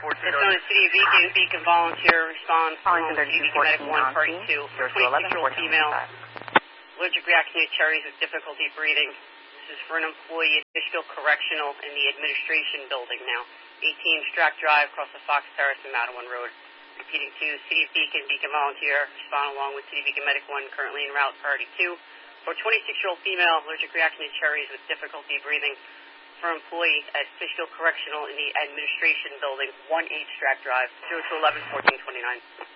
It's on the City of Beacon. Beacon volunteer response. Calling City of Beacon Medic 1, Party 2. 26-year-old female. Allergic reaction to cherries with difficulty breathing. This is for an employee at Fishkill Correctional in the administration building now. 18 Strack Drive across the Fox Terrace and Mattawan Road. Repeating to City of Beacon, Beacon volunteer. Respond along with City of Beacon Medic 1, currently en route, Priority 2. For a 26-year-old female, allergic reaction to cherries with difficulty breathing. For an employee at Fishkill Correctional in the administration building, 18 Strack Drive, 0211-1429.